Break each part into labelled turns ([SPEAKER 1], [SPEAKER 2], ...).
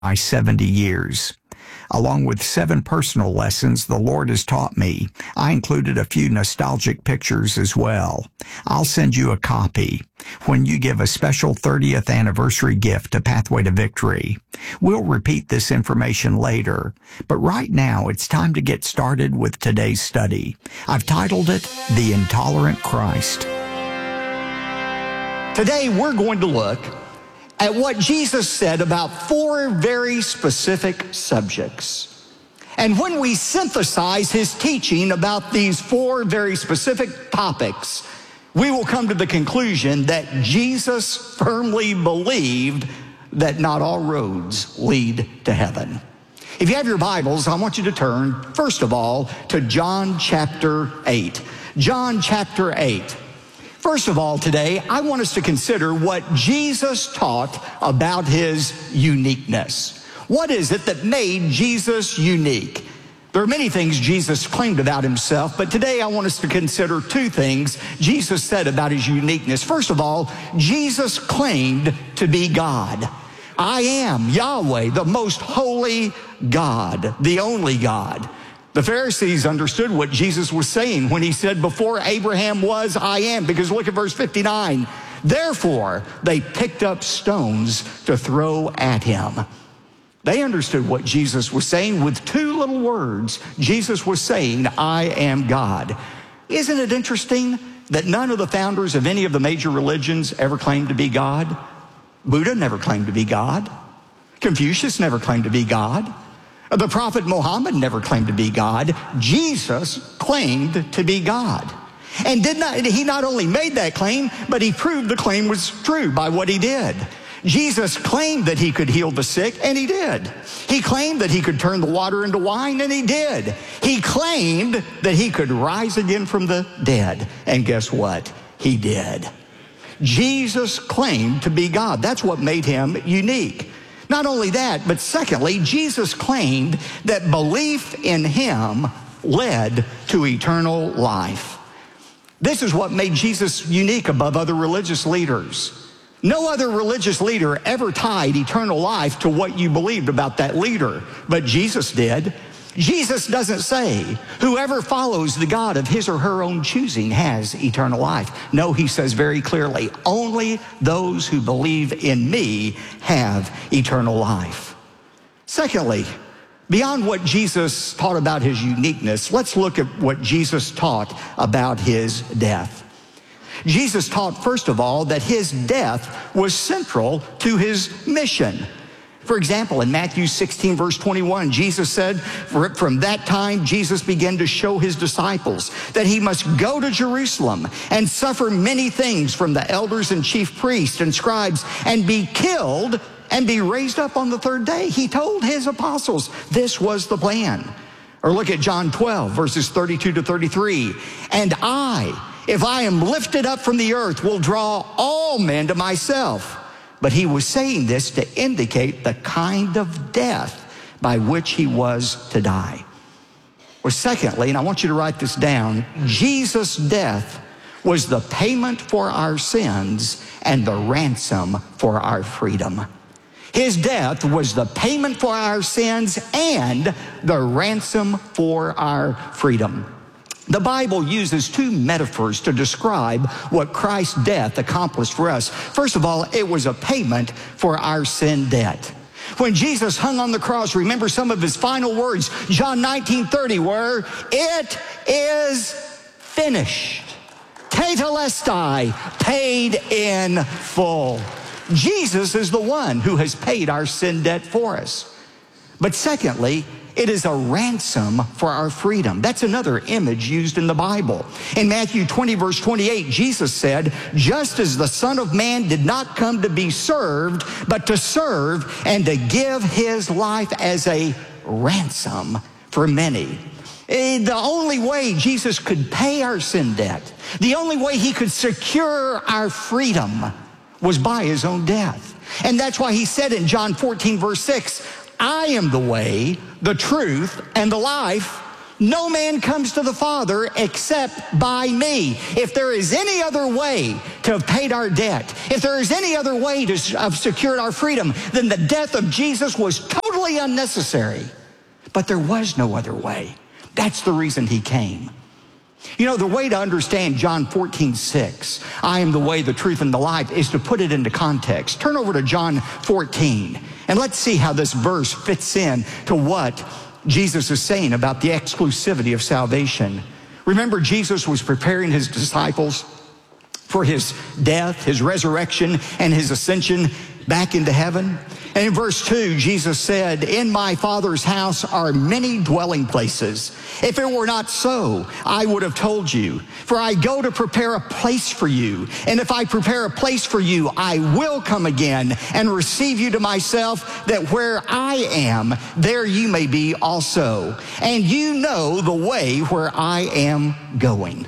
[SPEAKER 1] my 70 years. Along with 7 personal lessons the Lord has taught me, I included a few nostalgic pictures as well. I'll send you a copy when you give a special 30th anniversary gift to Pathway to Victory. We'll repeat this information later, but right now it's time to get started with today's study. I've titled it, The Intolerant Christ.
[SPEAKER 2] Today we're going to look at what Jesus said about 4 very specific subjects. And when we synthesize his teaching about these 4 very specific topics, we will come to the conclusion that Jesus firmly believed that not all roads lead to heaven. If you have your Bibles, I want you to turn, first of all, to John chapter 8. John chapter 8. First of all, today, I want us to consider what Jesus taught about his uniqueness. What is it that made Jesus unique? There are many things Jesus claimed about himself, but today I want us to consider 2 things Jesus said about his uniqueness. First of all, Jesus claimed to be God. I am Yahweh, the most holy God, the only God. The Pharisees understood what Jesus was saying when he said, before Abraham was, I am. Because look at verse 59. Therefore, they picked up stones to throw at him. They understood what Jesus was saying. With 2 little words, Jesus was saying, I am God. Isn't it interesting that none of the founders of any of the major religions ever claimed to be God? Buddha never claimed to be God. Confucius never claimed to be God. The prophet Muhammad never claimed to be God. Jesus claimed to be God. And he not only made that claim, but he proved the claim was true by what he did. Jesus claimed that he could heal the sick, and he did. He claimed that he could turn the water into wine, and he did. He claimed that he could rise again from the dead, and guess what? He did. Jesus claimed to be God. That's what made him unique. Not only that, but secondly, Jesus claimed that belief in him led to eternal life. This is what made Jesus unique above other religious leaders. No other religious leader ever tied eternal life to what you believed about that leader, but Jesus did. Jesus doesn't say, whoever follows the God of his or her own choosing has eternal life. No, he says very clearly, only those who believe in me have eternal life. Secondly, beyond what Jesus taught about his uniqueness, let's look at what Jesus taught about his death. Jesus taught, first of all, that his death was central to his mission. For example, in Matthew 16, verse 21, Jesus said, from that time, Jesus began to show his disciples that he must go to Jerusalem and suffer many things from the elders and chief priests and scribes and be killed and be raised up on the 3rd day. He told his apostles this was the plan. Or look at John 12, verses 32 to 33. And I, if I am lifted up from the earth, will draw all men to myself. But he was saying this to indicate the kind of death by which he was to die. Well, secondly, and I want you to write this down, Jesus' death was the payment for our sins and the ransom for our freedom. His death was the payment for our sins and the ransom for our freedom. The Bible uses 2 metaphors to describe what Christ's death accomplished for us. First of all, it was a payment for our sin debt. When Jesus hung on the cross, remember some of his final words, John 19:30, were, it is finished. Tetelestai, paid in full. Jesus is the one who has paid our sin debt for us. But secondly, it is a ransom for our freedom. That's another image used in the Bible. In Matthew 20, verse 28, Jesus said, just as the Son of Man did not come to be served, but to serve and to give his life as a ransom for many. The only way Jesus could pay our sin debt, the only way he could secure our freedom was by his own death. And that's why he said in John 14, verse 6, I am the way, the truth, and the life. No man comes to the Father except by me. If there is any other way to have paid our debt, if there is any other way to have secured our freedom, then the death of Jesus was totally unnecessary. But there was no other way. That's the reason he came. You know, the way to understand John 14:6, I am the way, the truth, and the life, is to put it into context. Turn over to John 14, and let's see how this verse fits in to what Jesus is saying about the exclusivity of salvation. Remember, Jesus was preparing his disciples for his death, his resurrection, and his ascension back into heaven. And in verse 2, Jesus said, "In my Father's house are many dwelling places. If it were not so, I would have told you. For I go to prepare a place for you. And if I prepare a place for you, I will come again and receive you to myself, that where I am, there you may be also. And you know the way where I am going."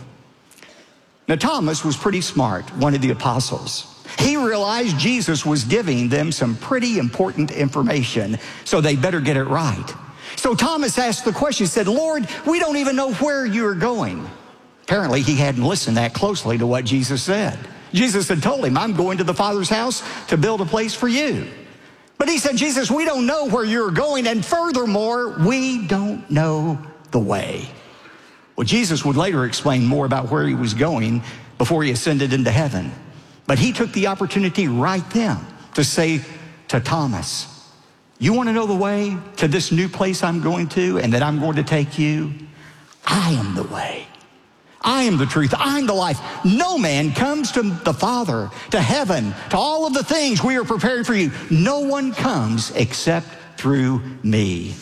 [SPEAKER 2] Now, Thomas was pretty smart, one of the apostles. He realized Jesus was giving them some pretty important information, so they better get it right. So Thomas asked the question, he said, "Lord, we don't even know where you're going." Apparently, he hadn't listened that closely to what Jesus said. Jesus had told him, "I'm going to the Father's house to build a place for you." But he said, "Jesus, we don't know where you're going, and furthermore, we don't know the way." Well, Jesus would later explain more about where he was going before he ascended into heaven. But he took the opportunity right then to say to Thomas, "You want to know the way to this new place I'm going to and that I'm going to take you? I am the way. I am the truth. I'm the life. No man comes to the Father, to heaven, to all of the things we are preparing for you. No one comes except through me."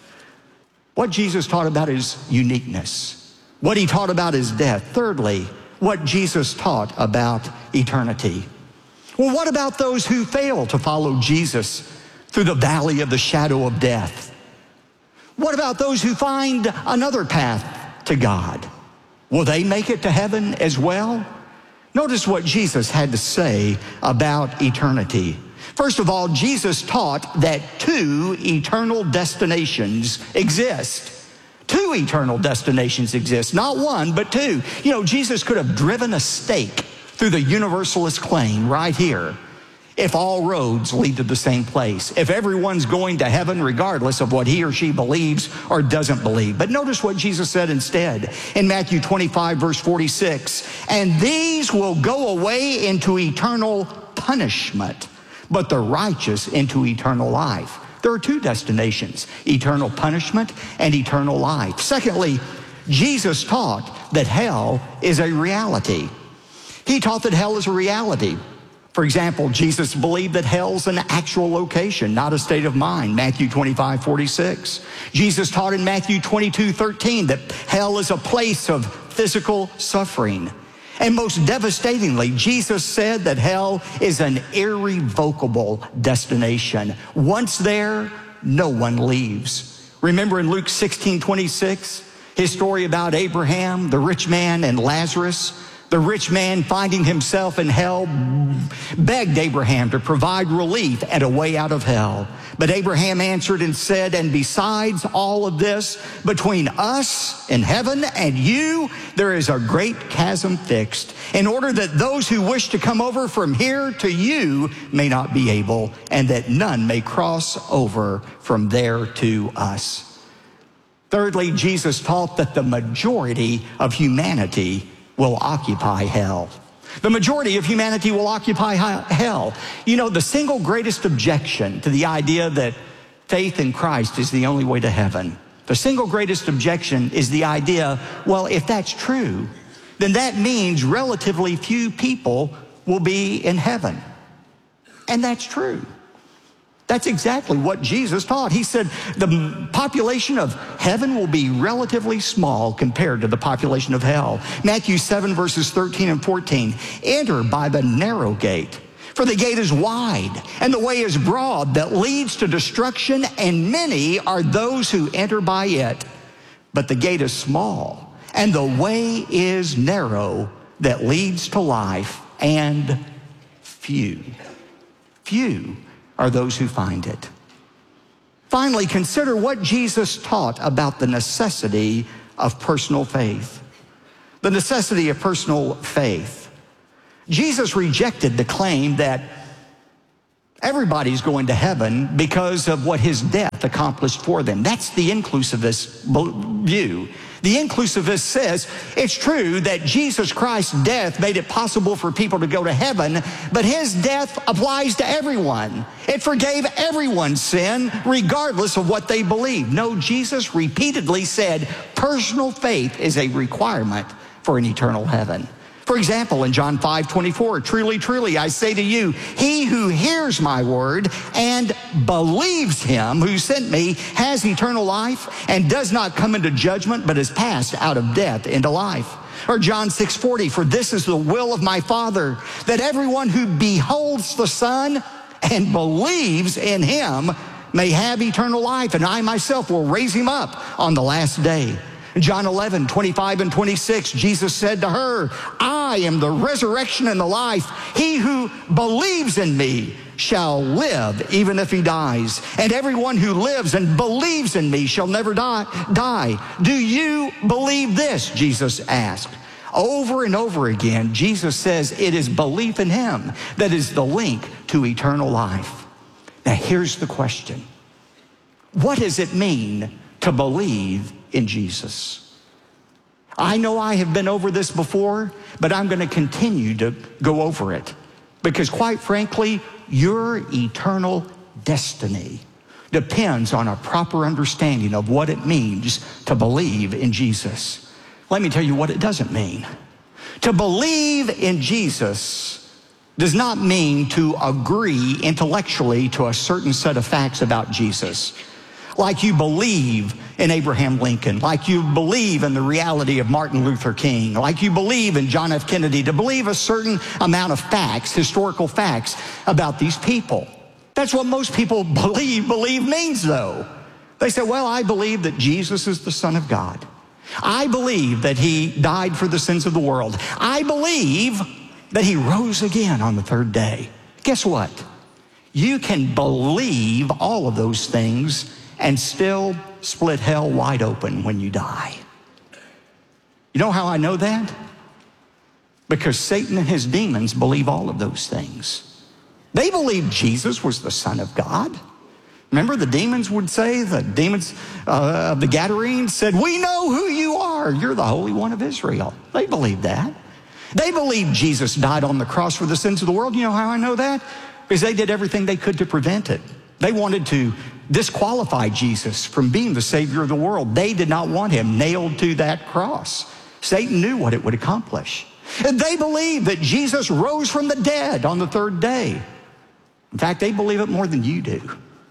[SPEAKER 2] What Jesus taught about his uniqueness, what he taught about his death. Thirdly, what Jesus taught about eternity. Well, what about those who fail to follow Jesus through the valley of the shadow of death? What about those who find another path to God? Will they make it to heaven as well? Notice what Jesus had to say about eternity. First of all, Jesus taught that two eternal destinations exist. Two eternal destinations exist, not one, but two. You know, Jesus could have driven a stake through the universalist claim right here. If all roads lead to the same place, if everyone's going to heaven regardless of what he or she believes or doesn't believe. But notice what Jesus said instead in Matthew 25, verse 46, "And these will go away into eternal punishment, but the righteous into eternal life." There are two destinations, eternal punishment and eternal life. Secondly, Jesus taught that hell is a reality. He taught that hell is a reality. For example, Jesus believed that hell's an actual location, not a state of mind, Matthew 25:46. Jesus taught in Matthew 22:13 that hell is a place of physical suffering. And most devastatingly, Jesus said that hell is an irrevocable destination. Once there, no one leaves. Remember in Luke 16:26, his story about Abraham, the rich man, and Lazarus? The rich man, finding himself in hell, begged Abraham to provide relief and a way out of hell. But Abraham answered and said, "And besides all of this, between us and heaven and you, there is a great chasm fixed, in order that those who wish to come over from here to you may not be able, and that none may cross over from there to us." Thirdly, Jesus taught that the majority of humanity will occupy hell. The majority of humanity will occupy hell. You know, the single greatest objection to the idea that faith in Christ is the only way to heaven, the single greatest objection is the idea, well, if that's true, then that means relatively few people will be in heaven. And that's true. That's exactly what Jesus taught. He said the population of heaven will be relatively small compared to the population of hell. Matthew 7, verses 13 and 14. "Enter by the narrow gate, for the gate is wide, and the way is broad that leads to destruction, and many are those who enter by it. But the gate is small, and the way is narrow that leads to life, and few are those who find it." Finally, consider what Jesus taught about the necessity of personal faith. The necessity of personal faith. Jesus rejected the claim that everybody's going to heaven because of what his death accomplished for them. That's the inclusivist view. The inclusivist says it's true that Jesus Christ's death made it possible for people to go to heaven, but his death applies to everyone. It forgave everyone's sin, regardless of what they believe. No, Jesus repeatedly said personal faith is a requirement for an eternal heaven. For example, in John 5:24, truly, truly, I say to you, he who hears my word and believes him who sent me has eternal life and does not come into judgment, but is passed out of death into life. Or John 6:40, for this is the will of my Father, that everyone who beholds the Son and believes in him may have eternal life, and I myself will raise him up on the last day. John 11:25 and 26, Jesus said to her, I am the resurrection and the life. He who believes in me shall live even if he dies. And everyone who lives and believes in me shall never die. Do you believe this? Jesus asked. Over and over again, Jesus says it is belief in him that is the link to eternal life. Now here's the question. What does it mean to believe in Jesus? I know I have been over this before, but I'm going to continue to go over it because quite frankly, your eternal destiny depends on a proper understanding of what it means to believe in Jesus. Let me tell you what it doesn't mean. To believe in Jesus does not mean to agree intellectually to a certain set of facts about Jesus. Like you believe in Abraham Lincoln, like you believe in the reality of Martin Luther King, like you believe in John F. Kennedy, to believe a certain amount of facts, historical facts about these people. That's what most people believe means though. They say, well, I believe that Jesus is the Son of God. I believe that he died for the sins of the world. I believe that he rose again on the third day. Guess what? You can believe all of those things and still split hell wide open when you die. You know how I know that? Because Satan and his demons believe all of those things. They believed Jesus was the Son of God. Remember the demons would say, the demons of the Gadarenes said, we know who you are. You're the Holy One of Israel. They believed that. They believed Jesus died on the cross for the sins of the world. You know how I know that? Because they did everything they could to prevent it. They wanted to disqualify Jesus from being the Savior of the world. They did not want him nailed to that cross. Satan knew what it would accomplish. And they believed that Jesus rose from the dead on the third day. In fact, they believe it more than you do.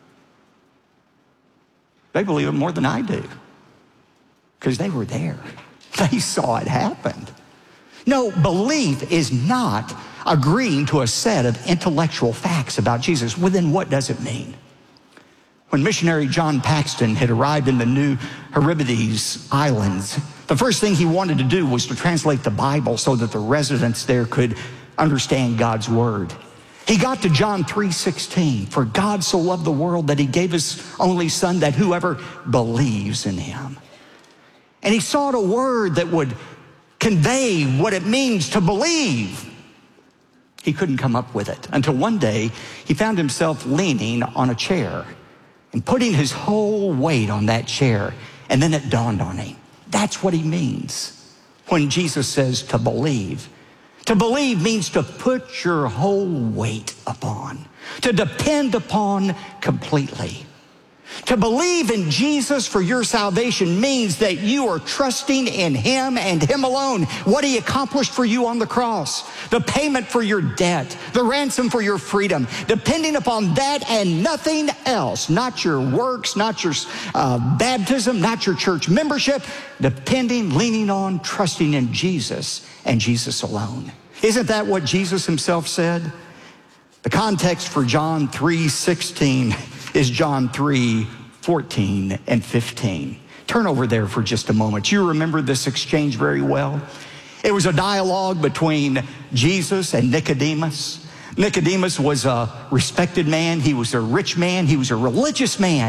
[SPEAKER 2] They believe it more than I do because they were there. They saw it happen. No, belief is not agreeing to a set of intellectual facts about Jesus. Well, then what does it mean? When missionary John Paxton had arrived in the New Hebrides Islands, the first thing he wanted to do was to translate the Bible so that the residents there could understand God's word. He got to John 3:16, for God so loved the world that he gave his only son that whoever believes in him. And he sought a word that would convey what it means to believe. He couldn't come up with it until one day he found himself leaning on a chair and putting his whole weight on that chair. And then it dawned on him. That's what he means when Jesus says to believe. To believe means to put your whole weight upon, to depend upon completely. To believe in Jesus for your salvation means that you are trusting in him and him alone, what he accomplished for you on the cross, the payment for your debt, the ransom for your freedom, depending upon that and nothing else, not your works, not your baptism, not your church membership, depending, leaning on, trusting in Jesus and Jesus alone. Isn't that what Jesus himself said? The context for John 3:16 is John 3:14 and 15. Turn over there for just a moment. You remember this exchange very well. It was a dialogue between Jesus and Nicodemus. Nicodemus was a respected man. He was a rich man. He was a religious man.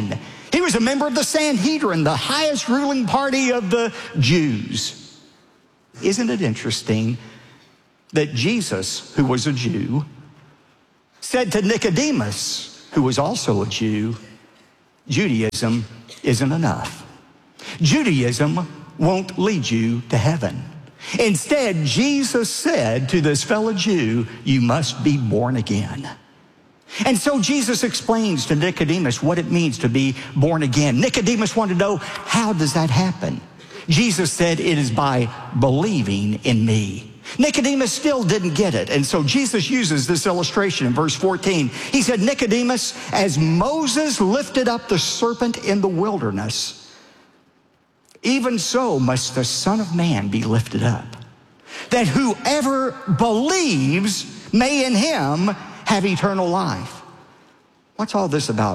[SPEAKER 2] He was a member of the Sanhedrin, the highest ruling party of the Jews. Isn't it interesting that Jesus, who was a Jew, said to Nicodemus, who was also a Jew, Judaism isn't enough. Judaism won't lead you to heaven. Instead, Jesus said to this fellow Jew, you must be born again. And so Jesus explains to Nicodemus what it means to be born again. Nicodemus wanted to know, how does that happen? Jesus said, it is by believing in me. Nicodemus still didn't get it. And so Jesus uses this illustration in verse 14. He said, Nicodemus, as Moses lifted up the serpent in the wilderness, even so must the Son of Man be lifted up, that whoever believes may in him have eternal life. What's all this about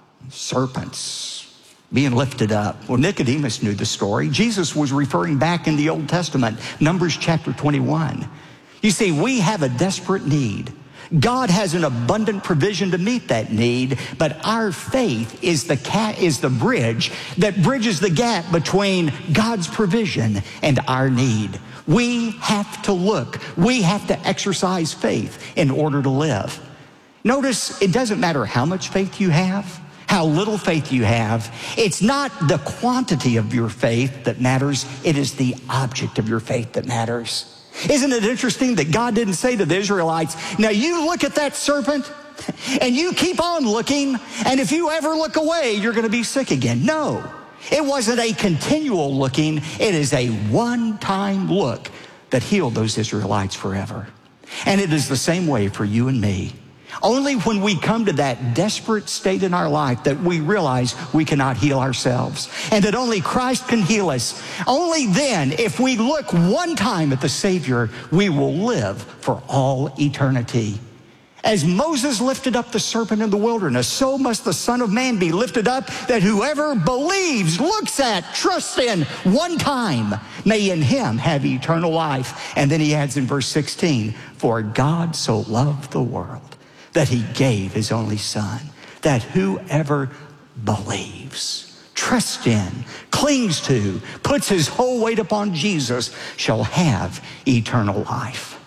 [SPEAKER 2] serpents being lifted up? Well, Nicodemus knew the story. Jesus was referring back in the Old Testament, Numbers chapter 21. You see, we have a desperate need. God has an abundant provision to meet that need, but our faith is the bridge that bridges the gap between God's provision and our need. We have to look. We have to exercise faith in order to live. Notice, it doesn't matter how much faith you have, how little faith you have. It's not the quantity of your faith that matters. It is the object of your faith that matters. Isn't it interesting that God didn't say to the Israelites, now you look at that serpent and you keep on looking, and if you ever look away, you're going to be sick again. No, it wasn't a continual looking. It is a one-time look that healed those Israelites forever. And it is the same way for you and me. Only when we come to that desperate state in our life that we realize we cannot heal ourselves and that only Christ can heal us. Only then, if we look one time at the Savior, we will live for all eternity. As Moses lifted up the serpent in the wilderness, so must the Son of Man be lifted up, that whoever believes, looks at, trusts in one time, may in him have eternal life. And then he adds in verse 16, for God so loved the world that he gave his only Son, that whoever believes, trusts in, clings to, puts his whole weight upon Jesus, shall have eternal life.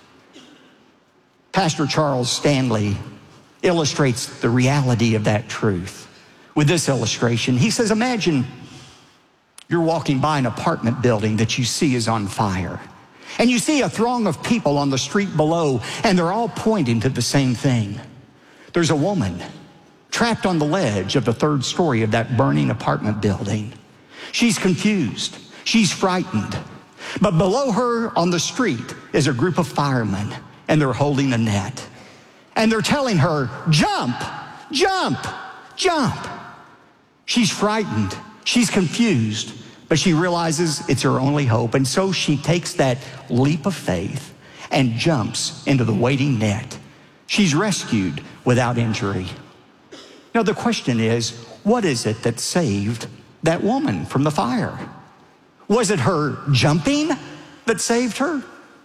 [SPEAKER 2] Pastor Charles Stanley illustrates the reality of that truth with this illustration. He says, imagine you're walking by an apartment building that you see is on fire, and you see a throng of people on the street below, and they're all pointing to the same thing. There's a woman trapped on the ledge of the third story of that burning apartment building. She's confused. She's frightened. But below her on the street is a group of firemen, and they're holding a net. And they're telling her, jump, jump, jump. She's frightened. She's confused. But she realizes it's her only hope. And so she takes that leap of faith and jumps into the waiting net. She's rescued without injury. Now the question is, what is it that saved that woman from the fire? Was it her jumping that saved her?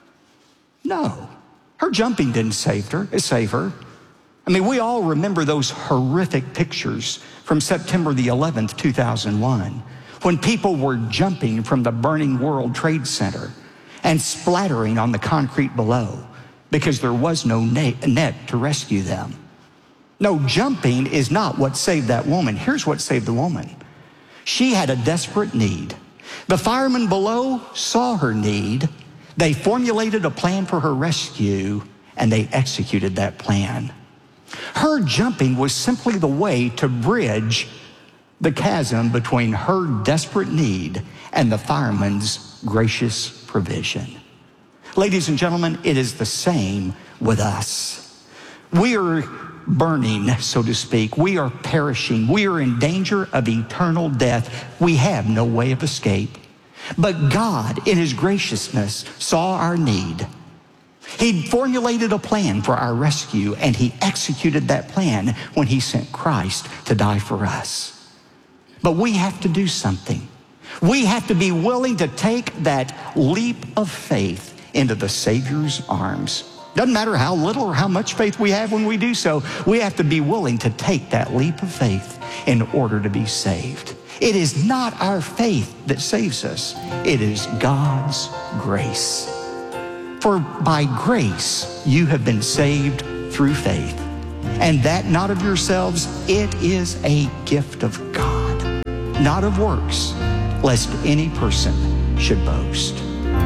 [SPEAKER 2] No, her jumping didn't save her. I mean, we all remember those horrific pictures from September the 11th, 2001, when people were jumping from the burning World Trade Center and splattering on the concrete below because there was no net to rescue them. No, jumping is not what saved that woman. Here's what saved the woman. She had a desperate need. The firemen below saw her need. They formulated a plan for her rescue, and they executed that plan. Her jumping was simply the way to bridge the chasm between her desperate need and the firemen's gracious provision. Ladies and gentlemen, it is the same with us. We are burning, so to speak. We are perishing. We are in danger of eternal death. We have no way of escape. But God, in his graciousness, saw our need. He formulated a plan for our rescue, and he executed that plan when he sent Christ to die for us. But we have to do something. We have to be willing to take that leap of faith into the Savior's arms. Doesn't matter how little or how much faith we have when we do so. We have to be willing to take that leap of faith in order to be saved. It is not our faith that saves us. It is God's grace. For by grace you have been saved through faith. And that not of yourselves, it is a gift of God, not of works, lest any person should boast.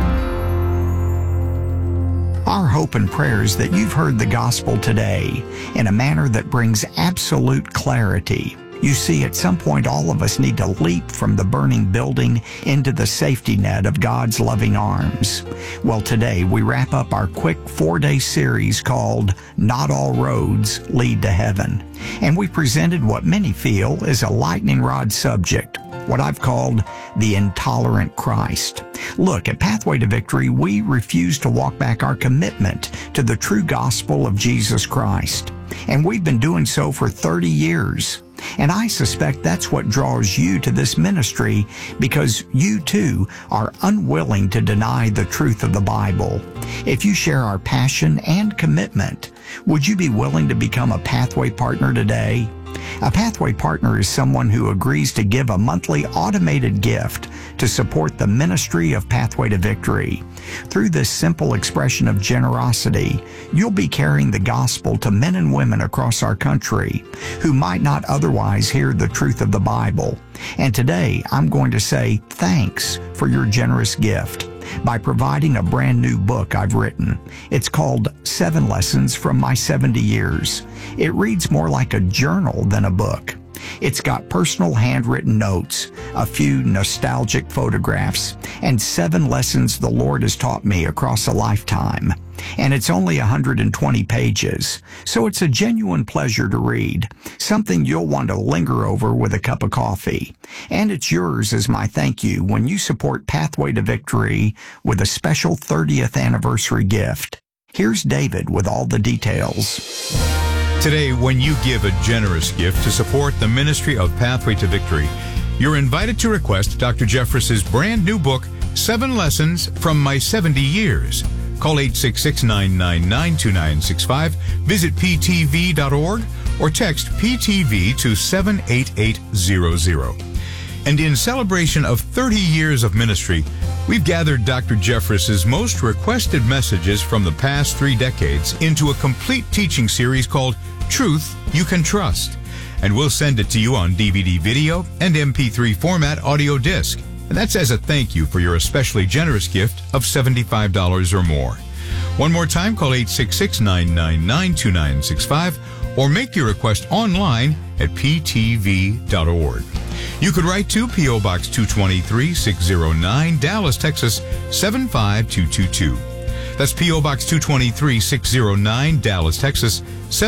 [SPEAKER 1] Our hope and prayer is that you've heard the gospel today in a manner that brings absolute clarity. You see, at some point, all of us need to leap from the burning building into the safety net of God's loving arms. Well, today we wrap up our quick 4-day series called Not All Roads Lead to Heaven. And we presented what many feel is a lightning rod subject, what I've called the intolerant Christ. Look, at Pathway to Victory, we refuse to walk back our commitment to the true gospel of Jesus Christ. And we've been doing so for 30 years. And I suspect that's what draws you to this ministry, because you too are unwilling to deny the truth of the Bible. If you share our passion and commitment, would you be willing to become a Pathway partner today? A Pathway partner is someone who agrees to give a monthly automated gift to support the ministry of Pathway to Victory. Through this simple expression of generosity, you'll be carrying the gospel to men and women across our country who might not otherwise hear the truth of the Bible. And today, I'm going to say thanks for your generous gift by providing a brand new book I've written. It's called 7 Lessons from My 70 Years. It reads more like a journal than a book. It's got personal handwritten notes, a few nostalgic photographs, and 7 lessons the Lord has taught me across a lifetime. And it's only 120 pages, so it's a genuine pleasure to read, something you'll want to linger over with a cup of coffee. And it's yours as my thank you when you support Pathway to Victory with a special 30th anniversary gift. Here's David with all the details.
[SPEAKER 3] Today, when you give a generous gift to support the ministry of Pathway to Victory, you're invited to request Dr. Jeffress's brand new book, 7 Lessons from My 70 Years. Call 866-999-2965, visit ptv.org, or text PTV to 78800. And in celebration of 30 years of ministry, we've gathered Dr. Jeffress's most requested messages from the past 3 decades into a complete teaching series called Truth You Can Trust. And we'll send it to you on DVD video and MP3 format audio disc. And that's as a thank you for your especially generous gift of $75 or more. One more time, call 866-999-2965 or make your request online at ptv.org. You could write to P.O. Box 223, 609, Dallas, Texas, 75222. That's P.O. Box 223, 609, Dallas, Texas,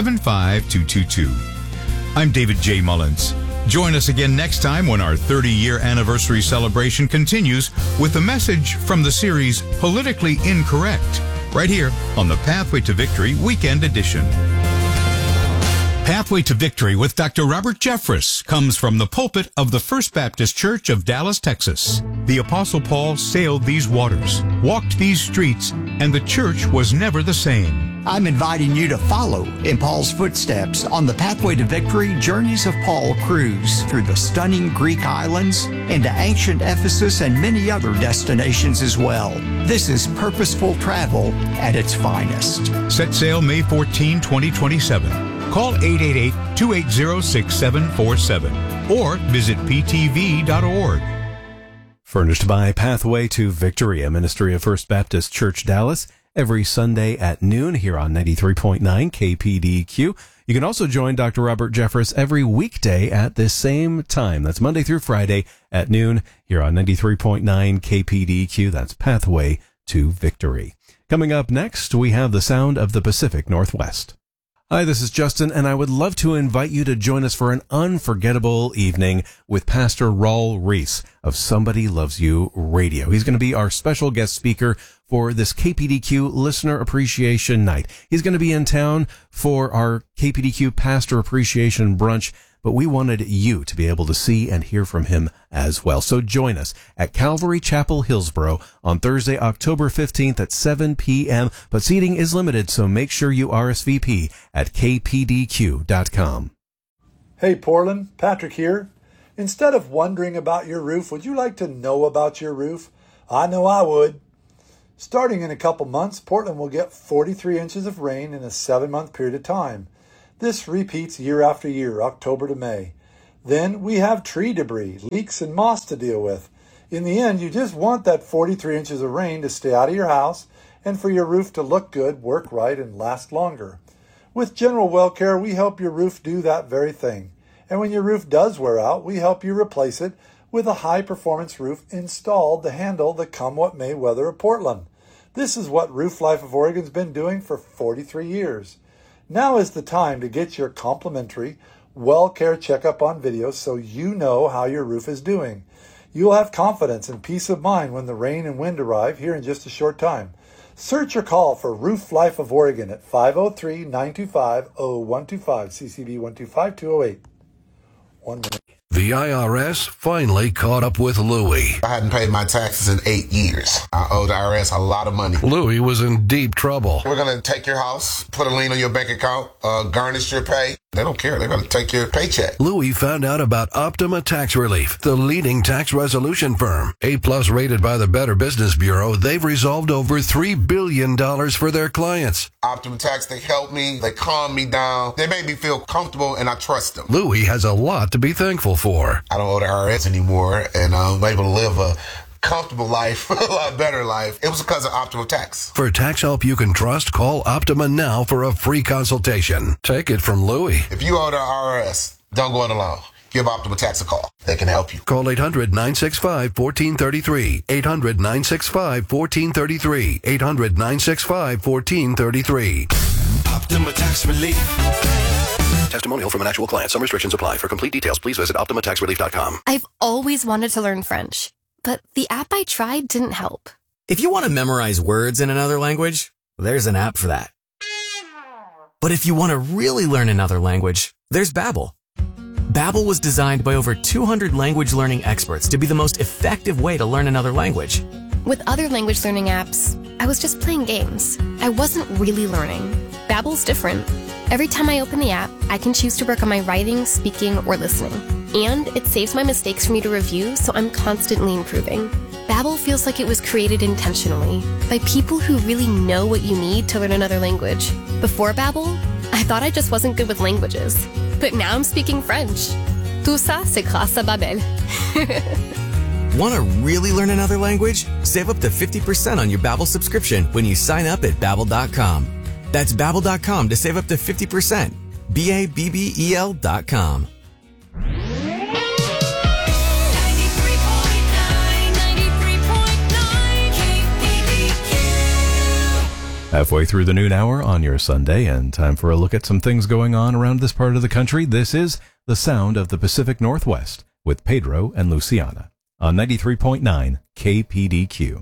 [SPEAKER 3] 75222. I'm David J. Mullins. Join us again next time when our 30-year anniversary celebration continues with a message from the series Politically Incorrect, right here on the Pathway to Victory Weekend Edition. Pathway to Victory with Dr. Robert Jeffress comes from the pulpit of the First Baptist Church of Dallas, Texas. The Apostle Paul sailed these waters, walked these streets, and the church was never the same.
[SPEAKER 2] I'm inviting you to follow in Paul's footsteps on the Pathway to Victory Journeys of Paul cruise through the stunning Greek islands, into ancient Ephesus, and many other destinations as well. This is purposeful travel at its finest.
[SPEAKER 3] Set sail May 14, 2027. Call 888-280-6747 or visit ptv.org.
[SPEAKER 4] Furnished by Pathway to Victory, a ministry of First Baptist Church Dallas, every Sunday at noon here on 93.9 KPDQ. You can also join Dr. Robert Jeffress every weekday at this same time. That's Monday through Friday at noon here on 93.9 KPDQ. That's Pathway to Victory. Coming up next, we have the sound of the Pacific Northwest. Hi, this is Justin, and I would love to invite you to join us for an unforgettable evening with Pastor Raul Reese of Somebody Loves You Radio. He's going to be our special guest speaker for this KPDQ Listener Appreciation Night. He's going to be in town for our KPDQ Pastor Appreciation Brunch but we wanted you to be able to see and hear from him as well. So join us at Calvary Chapel, Hillsboro on Thursday, October 15th at 7 p.m. But seating is limited, so make sure you RSVP at kpdq.com.
[SPEAKER 5] Hey Portland, Patrick here. Instead of wondering about your roof, would you like to know about your roof? I know I would. Starting in a couple months, Portland will get 43 inches of rain in a 7-month period of time. This repeats year after year, October to May. Then we have tree debris, leaks, and moss to deal with. In the end, you just want that 43 inches of rain to stay out of your house and for your roof to look good, work right, and last longer. With General Well Care, we help your roof do that very thing. And when your roof does wear out, we help you replace it with a high-performance roof installed to handle the come-what-may weather of Portland. This is what Roof Life of Oregon's been doing for 43 years. Now is the time to get your complimentary Well Care checkup on video so you know how your roof is doing. You'll have confidence and peace of mind when the rain and wind arrive here in just a short time. Search or call for Roof Life of Oregon at 503-925-0125, CCB 125208. 1 minute.
[SPEAKER 6] The IRS finally caught up with Louie.
[SPEAKER 7] I hadn't paid my taxes in 8 years. I owed the IRS a lot of money.
[SPEAKER 6] Louie was in deep trouble.
[SPEAKER 7] We're going to take your house, put a lien on your bank account, garnish your pay. They don't care. They're going to take your paycheck.
[SPEAKER 6] Louie found out about Optima Tax Relief, the leading tax resolution firm. A-plus rated by the Better Business Bureau, they've resolved over $3 billion for their clients.
[SPEAKER 7] Optima Tax, they helped me. They calmed me down. They made me feel comfortable, and I trust them.
[SPEAKER 6] Louie has a lot to be thankful for.
[SPEAKER 7] I don't owe the IRS anymore, and I'm able to live a comfortable life, a lot better life. It was because of Optima Tax.
[SPEAKER 6] For tax help you can trust, call Optima now for a free consultation. Take it from Louie.
[SPEAKER 7] If you owe the IRS, don't go it alone. Give Optima Tax a call. They can help you.
[SPEAKER 6] Call 800-965-1433. 800-965-1433. 800-965-1433.
[SPEAKER 8] Optima Tax Relief.
[SPEAKER 6] Testimonial from an actual client. Some restrictions apply. For complete details, please visit OptimaTaxRelief.com.
[SPEAKER 9] I've always wanted to learn French, but the app I tried didn't help.
[SPEAKER 10] If you want to memorize words in another language, there's an app for that. But if you want to really learn another language, there's Babbel. Babbel was designed by over 200 language learning experts to be the most effective way to learn another language.
[SPEAKER 9] With other language learning apps, I was just playing games. I wasn't really learning. Babbel's different. Every time I open the app, I can choose to work on my writing, speaking, or listening. And it saves my mistakes for me to review, so I'm constantly improving. Babbel feels like it was created intentionally by people who really know what you need to learn another language. Before Babbel, I thought I just wasn't good with languages. But now I'm speaking French. Tout ça, c'est grâce à Babbel.
[SPEAKER 10] Want to really learn another language? Save up to 50% on your Babbel subscription when you sign up at Babbel.com. That's Babbel.com to save up to 50%. Babbel.com.
[SPEAKER 9] 93.9 KPDQ.
[SPEAKER 4] Halfway through the noon hour on your Sunday, and time for a look at some things going on around this part of the country. This is The Sound of the Pacific Northwest with Pedro and Luciana on 93.9 KPDQ.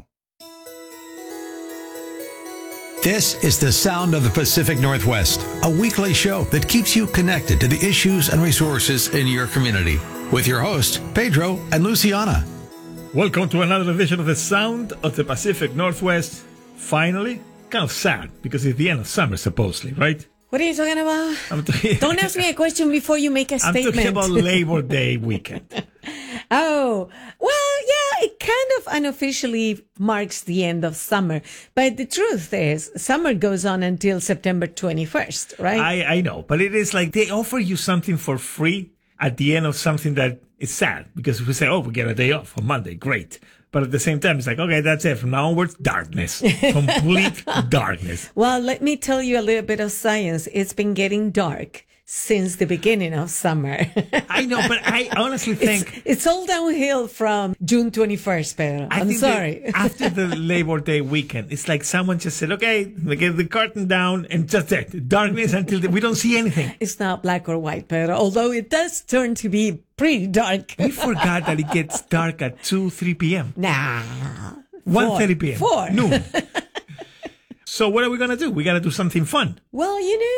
[SPEAKER 11] This is The Sound of the Pacific Northwest, a weekly show that keeps you connected to the issues and resources in your community. With your hosts, Pedro and Luciana.
[SPEAKER 12] Welcome to another edition of The Sound of the Pacific Northwest. Finally, kind of sad because it's the end of summer, supposedly, right?
[SPEAKER 13] What are you talking about? Don't ask me a question before you make a statement.
[SPEAKER 12] I'm talking about Labor Day weekend.
[SPEAKER 13] Oh, well, yeah, it kind of unofficially marks the end of summer. But the truth is, summer goes on until September 21st, right?
[SPEAKER 12] I know, but it is like they offer you something for free at the end of something that is sad. Because we say, oh, we get a day off on Monday, great. But at the same time, it's like, okay, that's it. From now onwards, darkness. Complete darkness.
[SPEAKER 13] Well, let me tell you a little bit of science. It's been getting dark since the beginning of summer.
[SPEAKER 12] I know, but I honestly think...
[SPEAKER 13] It's all downhill from June 21st, Pedro. I'm sorry.
[SPEAKER 12] After the Labor Day weekend, it's like someone just said, okay, we get the curtain down and just that. Darkness until we don't see anything.
[SPEAKER 13] It's not black or white, Pedro, although it does turn to be pretty dark.
[SPEAKER 12] We forgot that it gets dark at 2, 3 p.m.
[SPEAKER 13] Nah.
[SPEAKER 12] 1:30 p.m.
[SPEAKER 13] 4.
[SPEAKER 12] Noon. So what are we going to do? We got to do something fun.
[SPEAKER 13] Well,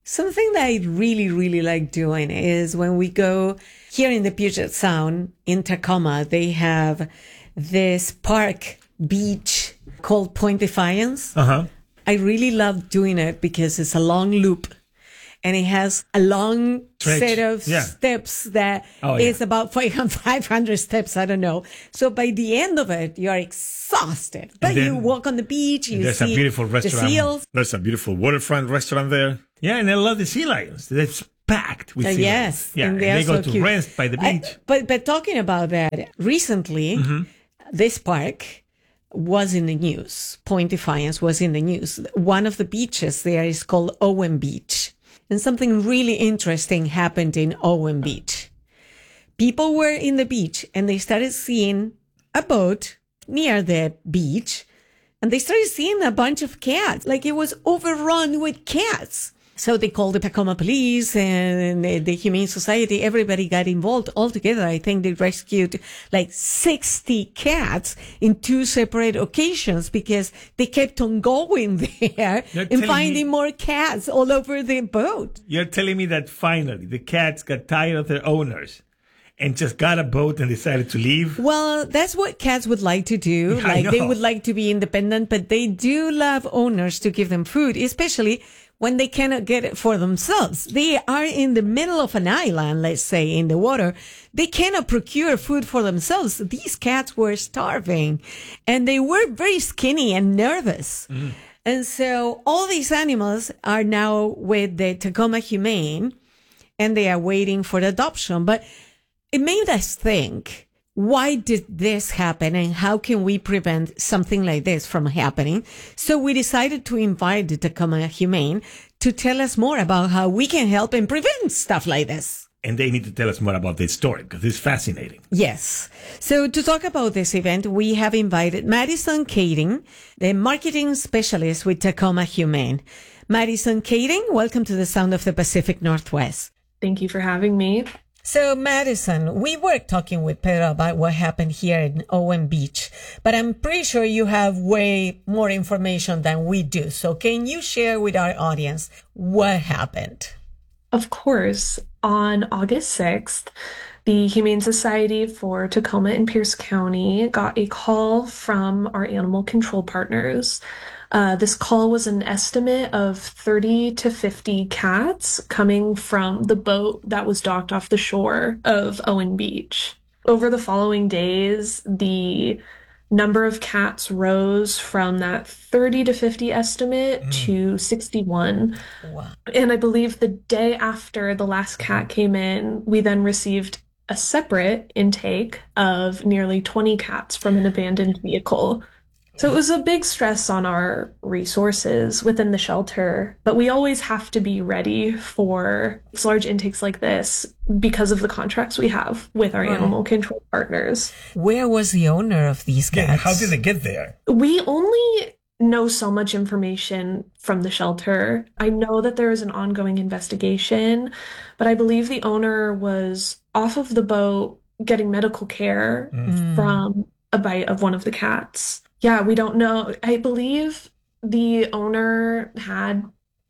[SPEAKER 13] Something that I really, really like doing is when we go here in the Puget Sound in Tacoma, they have this park beach called Point Defiance. I really love doing it because it's a long loop and it has a long set of steps that is about 500 steps. I don't know. So by the end of it, you are exhausted. But you walk on the beach, you see
[SPEAKER 12] a beautiful restaurant.
[SPEAKER 13] The seals.
[SPEAKER 12] There's a beautiful waterfront restaurant there. Yeah, and I love the sea lions. It's packed with sea lions.
[SPEAKER 13] Yes.
[SPEAKER 12] Yeah, and they go to rest by the beach.
[SPEAKER 13] But talking about that, recently, this park was in the news. Point Defiance was in the news. One of the beaches there is called Owen Beach. And something really interesting happened in Owen Beach. People were in the beach and they started seeing a boat near the beach. And they started seeing a bunch of cats. Like it was overrun with cats. So they called the Tacoma police and the Humane Society. Everybody got involved altogether. I think they rescued like 60 cats in 2 separate occasions because they kept on going there and finding more cats all over the boat.
[SPEAKER 12] You're telling me that finally the cats got tired of their owners and just got a boat and decided to leave?
[SPEAKER 13] Well, that's what cats would like to do. Like they would like to be independent, but they do love owners to give them food, especially when they cannot get it for themselves. They are in the middle of an island, let's say, in the water. They cannot procure food for themselves. These cats were starving and they were very skinny and nervous. And so all these animals are now with the Tacoma Humane and they are waiting for adoption. But it made us think, why did this happen and how can we prevent something like this from happening? So we decided to invite the Tacoma Humane to tell us more about how we can help and prevent stuff like this.
[SPEAKER 12] And they need to tell us more about this story because it's fascinating.
[SPEAKER 13] Yes. So to talk about this event, we have invited Madison Kading, the marketing specialist with Tacoma Humane. Madison Kading, welcome to the Sound of the Pacific Northwest.
[SPEAKER 8] Thank you for having me.
[SPEAKER 13] So, Madison, we were talking with Pedro about what happened here in Owen Beach, but I'm pretty sure you have way more information than we do. So can you share with our audience what happened?
[SPEAKER 8] Of course. On August 6th, the Humane Society for Tacoma and Pierce County got a call from our animal control partners. This call was an estimate of 30 to 50 cats coming from the boat that was docked off the shore of Owen Beach. Over the following days, the number of cats rose from that 30 to 50 estimate to 61.
[SPEAKER 13] Wow.
[SPEAKER 8] And I believe the day after the last cat came in, we then received a separate intake of nearly 20 cats from an abandoned vehicle. So it was a big stress on our resources within the shelter, but we always have to be ready for large intakes like this because of the contracts we have with our animal control partners.
[SPEAKER 13] Where was the owner of these cats?
[SPEAKER 12] Yeah, how did they get there?
[SPEAKER 8] We only know so much information from the shelter. I know that there is an ongoing investigation, but I believe the owner was off of the boat getting medical care from a bite of one of the cats. Yeah, we don't know. I believe the owner had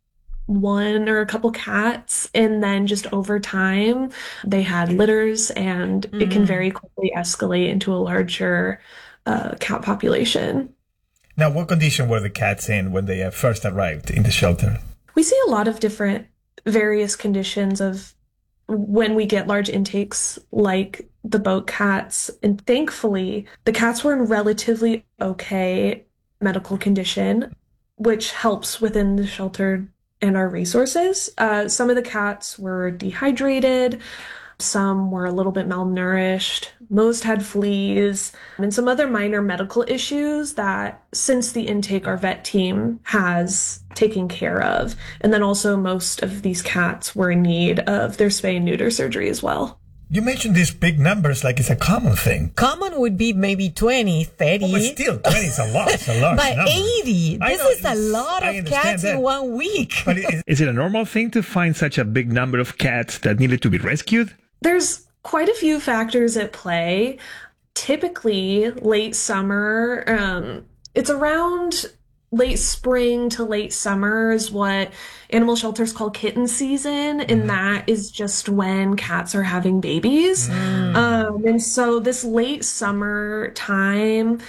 [SPEAKER 8] one or a couple cats, and then just over time, they had litters, and it can very quickly escalate into a larger cat population.
[SPEAKER 12] Now, what condition were the cats in when they first arrived in the shelter?
[SPEAKER 8] We see a lot of different various conditions of when we get large intakes like the boat cats. And thankfully, the cats were in relatively okay medical condition, which helps within the shelter and our resources. Some of the cats were dehydrated. Some were a little bit malnourished. Most had fleas and some other minor medical issues that since the intake, our vet team has taken care of. And then also most of these cats were in need of their spay and neuter surgery as well.
[SPEAKER 12] You mentioned these big numbers like it's a common thing.
[SPEAKER 13] Common would be maybe 20, 30.
[SPEAKER 12] Oh, but still, 20 is a lot. It's a large
[SPEAKER 13] but
[SPEAKER 12] number.
[SPEAKER 13] 80, this is a lot of cats in 1 week.
[SPEAKER 12] But is it a normal thing to find such a big number of cats that needed to be rescued?
[SPEAKER 8] There's quite a few factors at play. Typically, late summer, it's around late spring to late summer is what animal shelters call kitten season, and that is just when cats are having babies. And so this late summer time,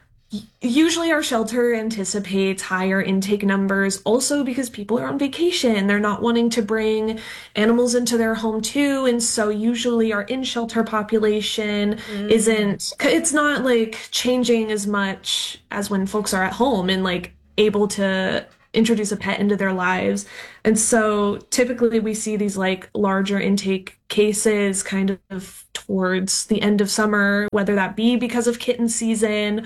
[SPEAKER 8] usually our shelter anticipates higher intake numbers also because people are on vacation. They're not wanting to bring animals into their home too. And so usually our in-shelter population it's not like changing as much as when folks are at home and like able to introduce a pet into their lives. And so typically we see these like larger intake cases kind of towards the end of summer, whether that be because of kitten season,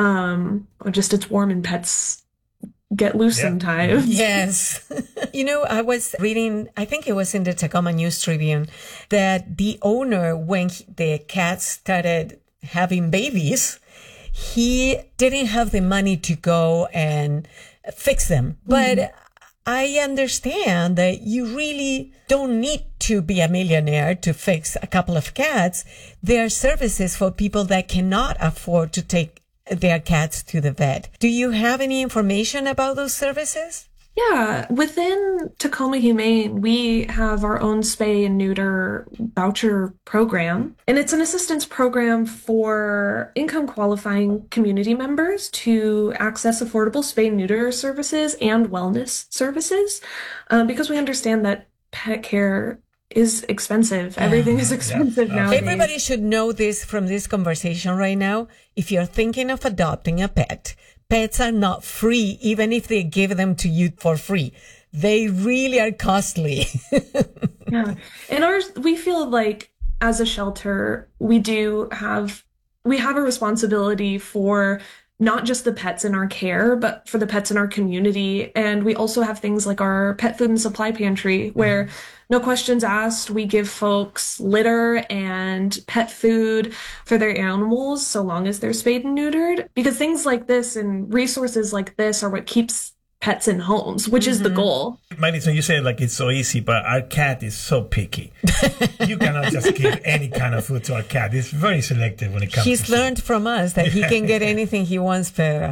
[SPEAKER 8] or just it's warm and pets get loose sometimes.
[SPEAKER 13] Yes. I was reading, I think it was in the Tacoma News Tribune, that the owner, when the cats started having babies, he didn't have the money to go and fix them. But I understand that you really don't need to be a millionaire to fix a couple of cats. There are services for people that cannot afford to take their cats to the vet. Do you have any information about those services?
[SPEAKER 8] Yeah, within Tacoma Humane, we have our own spay and neuter voucher program, and it's an assistance program for income qualifying community members to access affordable spay and neuter services and wellness services, because we understand that pet care is expensive. Everything is expensive now.
[SPEAKER 13] Everybody should know this from this conversation right now. If you're thinking of adopting a pet, pets are not free, even if they give them to you for free. They really are costly.
[SPEAKER 8] Yeah. And we feel like as a shelter, we have a responsibility for not just the pets in our care, but for the pets in our community. And we also have things like our pet food and supply pantry, where no questions asked, we give folks litter and pet food for their animals so long as they're spayed and neutered. Because things like this and resources like this are what keeps pets in homes, which is the goal.
[SPEAKER 12] Marisol, you say like it's so easy, but our cat is so picky. You cannot just give any kind of food to our cat. It's very selective when it comes to
[SPEAKER 13] He's learned from us that he can get anything he wants, Pedro.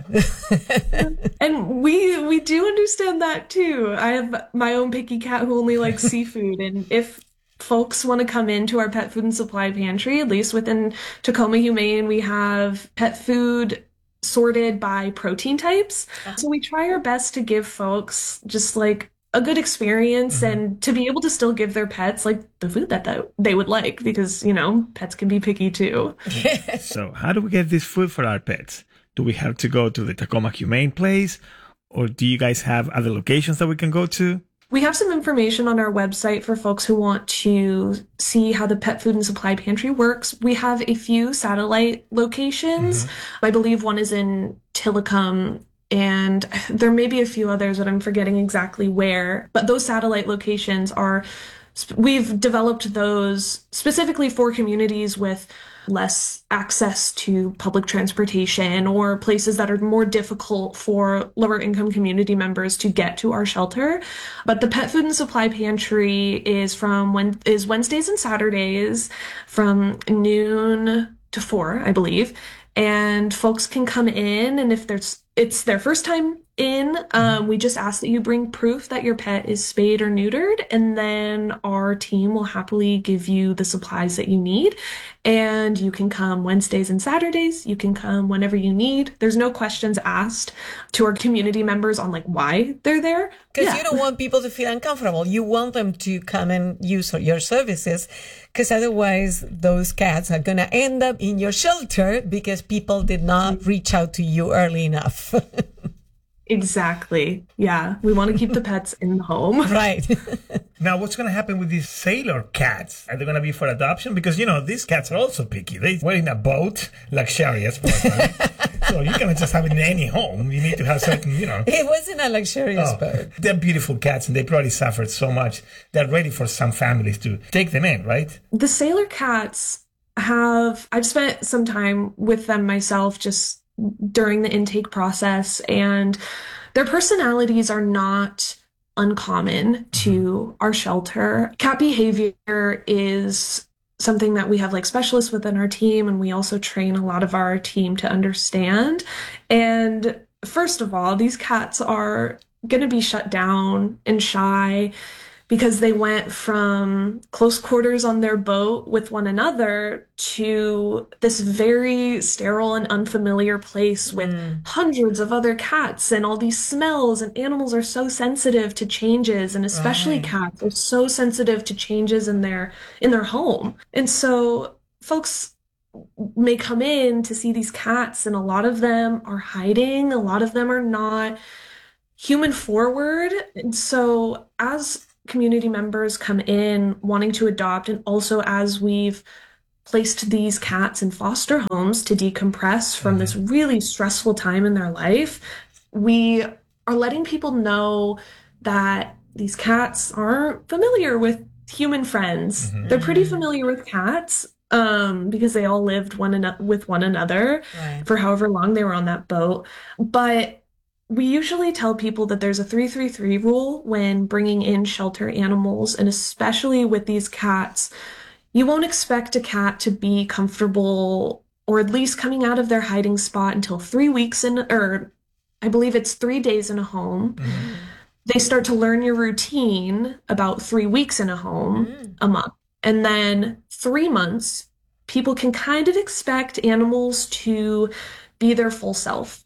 [SPEAKER 8] And we do understand that too. I have my own picky cat who only likes seafood, and if folks want to come into our pet food and supply pantry, at least within Tacoma Humane, we have pet food sorted by protein types. So we try our best to give folks just like a good experience and to be able to still give their pets like the food that they would like, because, pets can be picky too.
[SPEAKER 12] So how do we get this food for our pets? Do we have to go to the Tacoma Humane place, or do you guys have other locations that we can go to?
[SPEAKER 8] We have some information on our website for folks who want to see how the pet food and supply pantry works. We have a few satellite locations. I believe one is in Tillicum, and there may be a few others that I'm forgetting exactly where. But those satellite locations we've developed those specifically for communities with less access to public transportation or places that are more difficult for lower income community members to get to our shelter. But the pet food and supply pantry is Wednesdays and Saturdays from noon to 4, I believe. And folks can come in, and if it's their first time in, we just ask that you bring proof that your pet is spayed or neutered, and then our team will happily give you the supplies that you need. And you can come Wednesdays and Saturdays. You can come whenever you need. There's no questions asked to our community members on like why they're there.
[SPEAKER 13] Because you don't want people to feel uncomfortable. You want them to come and use your services, because otherwise those cats are going to end up in your shelter because people did not reach out to you early enough.
[SPEAKER 8] Exactly. Yeah. We want to keep the pets in the home.
[SPEAKER 13] Right.
[SPEAKER 12] Now, what's going to happen with these sailor cats? Are they going to be for adoption? Because, these cats are also picky. They're in a boat, luxurious. So you cannot just have it in any home. You need to have certain,
[SPEAKER 13] It wasn't a luxurious boat.
[SPEAKER 12] They're beautiful cats, and they probably suffered so much. They're ready for some families to take them in, right?
[SPEAKER 8] The sailor cats I've spent some time with them myself just during the intake process, and their personalities are not uncommon to our shelter. Cat behavior is something that we have like specialists within our team, and we also train a lot of our team to understand. And first of all, these cats are going to be shut down and shy because they went from close quarters on their boat with one another to this very sterile and unfamiliar place with hundreds of other cats and all these smells. And animals are so sensitive to changes, and especially cats are so sensitive to changes in their home. And so folks may come in to see these cats, and a lot of them are hiding. A lot of them are not human forward. And so as community members come in wanting to adopt, and also as we've placed these cats in foster homes to decompress from this really stressful time in their life, we are letting people know that these cats aren't familiar with human friends. They're pretty familiar with cats because they all lived with one another for however long they were on that boat. But we usually tell people that there's a 3-3-3 rule when bringing in shelter animals, and especially with these cats. You won't expect a cat to be comfortable, or at least coming out of their hiding spot, until 3 weeks or I believe it's 3 days in a home. They start to learn your routine about 3 weeks in a home, a month. And then 3 months, people can kind of expect animals to be their full self.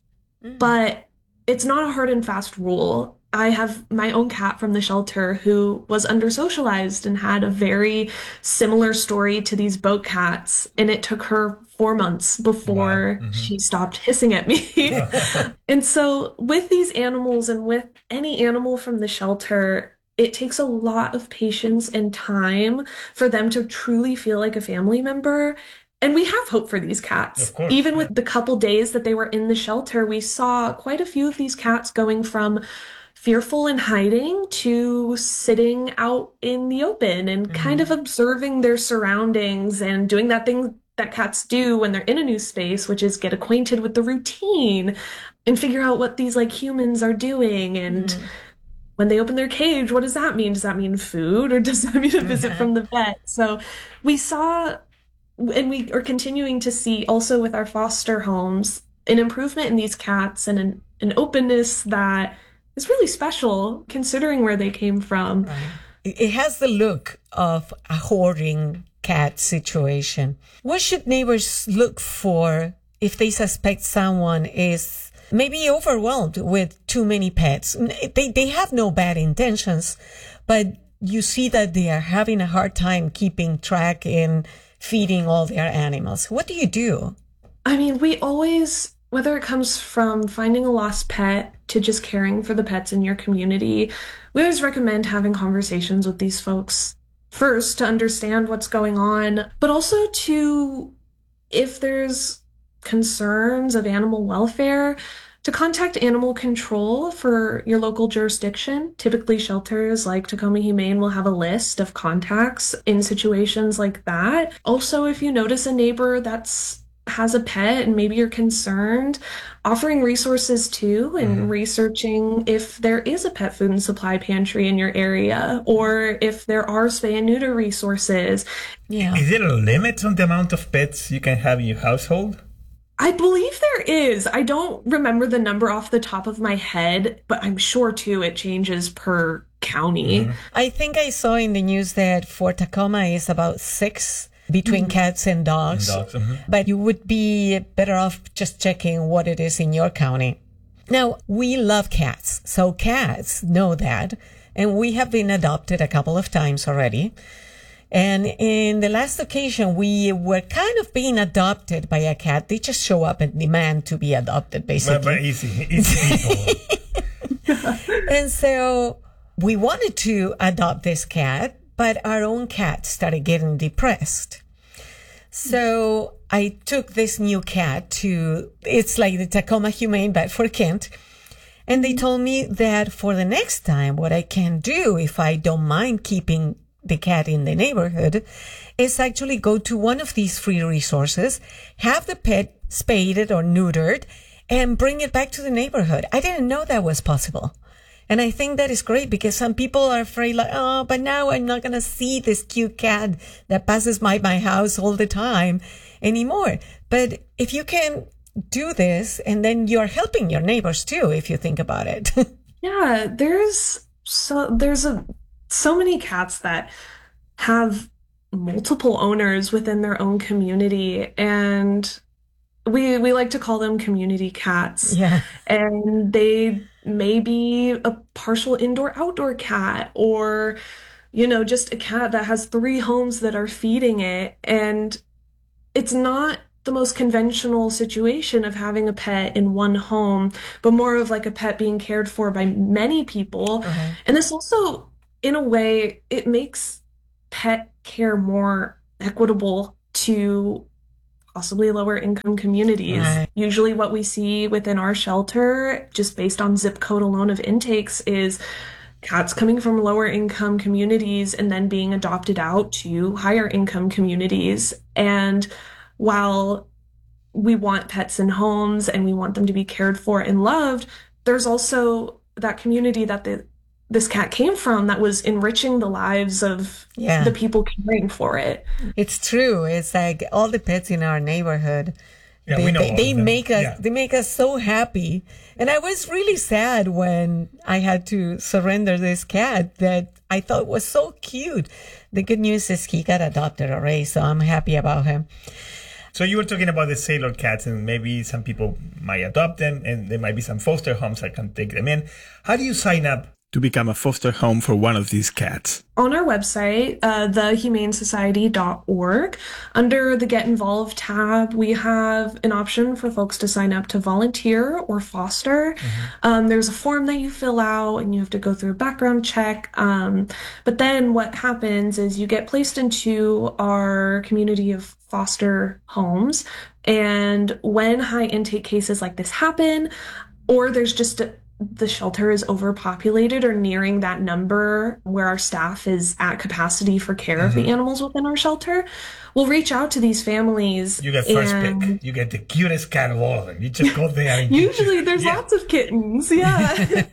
[SPEAKER 8] But it's not a hard and fast rule. I have my own cat from the shelter who was under-socialized and had a very similar story to these boat cats. And it took her 4 months before she stopped hissing at me. And so with these animals, and with any animal from the shelter, it takes a lot of patience and time for them to truly feel like a family member. And we have hope for these cats. Even with the couple days that they were in the shelter, we saw quite a few of these cats going from fearful and hiding to sitting out in the open and kind of observing their surroundings and doing that thing that cats do when they're in a new space, which is get acquainted with the routine and figure out what these humans are doing. And when they open their cage, what does that mean? Does that mean food, or does that mean a visit from the vet? So we saw, and we are continuing to see also with our foster homes, an improvement in these cats and an openness that is really special considering where they came from.
[SPEAKER 13] It has the look of a hoarding cat situation. What should neighbors look for if they suspect someone is maybe overwhelmed with too many pets? They have no bad intentions, but you see that they are having a hard time keeping track and feeding all their animals. What do you do?
[SPEAKER 8] I mean, we always, whether it comes from finding a lost pet to just caring for the pets in your community, we always recommend having conversations with these folks first to understand what's going on, but also to, if there's concerns of animal welfare, to contact animal control for your local jurisdiction. Typically, shelters like Tacoma Humane will have a list of contacts in situations like that. Also, if you notice a neighbor has a pet and maybe you're concerned, offering resources too and researching if there is a pet food and supply pantry in your area, or if there are spay and neuter resources.
[SPEAKER 12] Is there a limit on the amount of pets you can have in your household?
[SPEAKER 8] I believe there is. I don't remember the number off the top of my head, but I'm sure too it changes per county.
[SPEAKER 13] I think I saw in the news that for Tacoma is about 6 between cats and dogs. But you would be better off just checking what it is in your county. Now, we love cats, so cats know that, and we have been adopted a couple of times already. And in the last occasion, we were kind of being adopted by a cat. They just show up and demand to be adopted, basically.
[SPEAKER 12] But easy people.
[SPEAKER 13] And so we wanted to adopt this cat, but our own cat started getting depressed. So I took this new cat to, it's like the Tacoma Humane, but for Kent. And they told me that for the next time, what I can do, if I don't mind keeping the cat in the neighborhood, is actually go to one of these free resources, have the pet spayed or neutered, and bring it back to the neighborhood. I didn't know that was possible. And I think that is great because some people are afraid but now I'm not going to see this cute cat that passes by my house all the time anymore. But if you can do this, and then you're helping your neighbors too, if you think about it.
[SPEAKER 8] Yeah, there's so many cats that have multiple owners within their own community, and we like to call them community cats.
[SPEAKER 13] Yeah.
[SPEAKER 8] And they may be a partial indoor-outdoor cat, or, just a cat that has 3 homes that are feeding it. And it's not the most conventional situation of having a pet in one home, but more of like a pet being cared for by many people.
[SPEAKER 13] Uh-huh.
[SPEAKER 8] And this also, in a way, it makes pet care more equitable to possibly lower income communities.
[SPEAKER 13] Right.
[SPEAKER 8] Usually what we see within our shelter, just based on zip code alone of intakes, is cats coming from lower income communities and then being adopted out to higher income communities. And while we want pets in homes and we want them to be cared for and loved, there's also that community that this cat came from that was enriching the lives of the people caring for it.
[SPEAKER 13] It's true. It's like all the pets in our neighborhood.
[SPEAKER 12] Yeah,
[SPEAKER 13] they make us so happy. And I was really sad when I had to surrender this cat that I thought was so cute. The good news is he got adopted already, so I'm happy about him.
[SPEAKER 12] So you were talking about the sailor cats, and maybe some people might adopt them, and there might be some foster homes that can take them in. How do you sign up to become a foster home for one of these cats?
[SPEAKER 8] On our website, thehumanesociety.org, under the Get Involved tab, we have an option for folks to sign up to volunteer or foster.
[SPEAKER 12] Mm-hmm.
[SPEAKER 8] There's a form that you fill out, and you have to go through a background check. But then what happens is you get placed into our community of foster homes. And when high intake cases like this happen, or there's just the shelter is overpopulated or nearing that number where our staff is at capacity for care of the animals within our shelter, we'll reach out to these families.
[SPEAKER 12] You get first pick. You get the cutest cat of all of them. You just go there. And
[SPEAKER 8] usually there's lots of kittens. Yeah.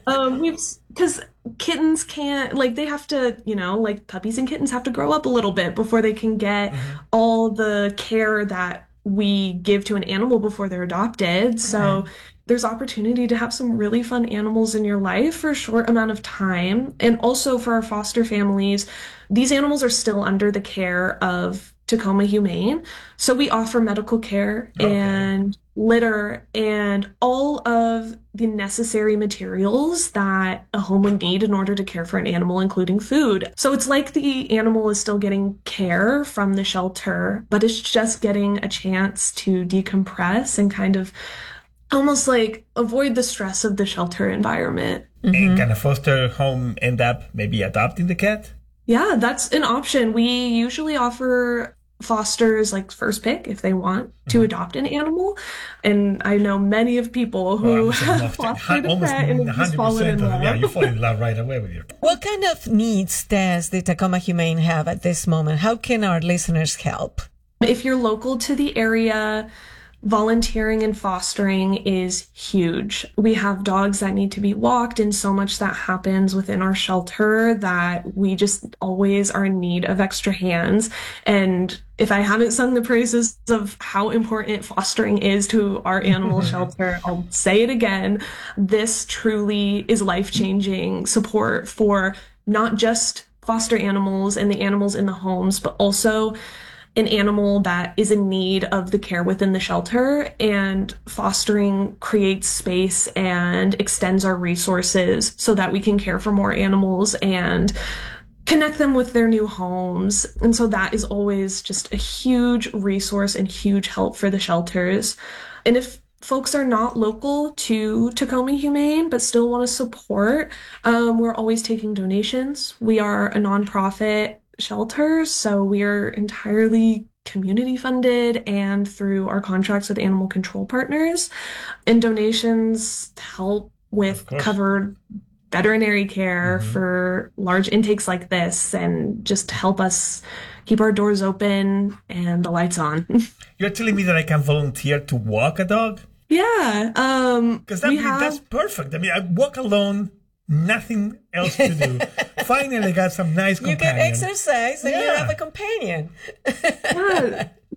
[SPEAKER 8] Because kittens can't, they have to, puppies and kittens have to grow up a little bit before they can get all the care that we give to an animal before they're adopted. So there's opportunity to have some really fun animals in your life for a short amount of time. And also for our foster families, these animals are still under the care of Tacoma Humane. So we offer medical care and litter and all of the necessary materials that a home would need in order to care for an animal, including food. So it's like the animal is still getting care from the shelter, but it's just getting a chance to decompress and kind of almost like avoid the stress of the shelter environment.
[SPEAKER 12] And can a foster home end up maybe adopting the cat?
[SPEAKER 8] Yeah, that's an option. We usually offer fosters first pick if they want to adopt an animal. And I know many of people who have fostered a pet and have just fallen in love.
[SPEAKER 12] Yeah, you fall in love right away with your pet.
[SPEAKER 13] What kind of needs does the Tacoma Humane have at this moment? How can our listeners help?
[SPEAKER 8] If you're local to the area, volunteering and fostering is huge. We have dogs that need to be walked, and so much that happens within our shelter that we just always are in need of extra hands. And if I haven't sung the praises of how important fostering is to our animal shelter, I'll say it again. This truly is life-changing support for not just foster animals and the animals in the homes, but also an animal that is in need of the care within the shelter. And fostering creates space and extends our resources so that we can care for more animals and connect them with their new homes. And so that is always just a huge resource and huge help for the shelters. And if folks are not local to Tacoma Humane but still want to support, we're always taking donations. We are a nonprofit shelter, so we are entirely community funded and through our contracts with animal control partners. And donations help with covered veterinary care for large intakes like this and just help us keep our doors open and the lights on.
[SPEAKER 12] You're telling me that I can volunteer to walk a dog?
[SPEAKER 8] Yeah.
[SPEAKER 12] Because that's perfect. I mean, I walk alone, nothing else to do. Finally got some nice companion.
[SPEAKER 13] You can exercise and you have a companion.
[SPEAKER 8] Yeah.